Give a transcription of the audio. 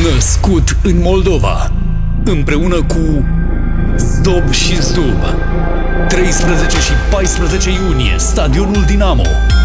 Născut în Moldova, împreună cu Zdob și Zdub. 13 și 14 iunie, Stadionul Dinamo.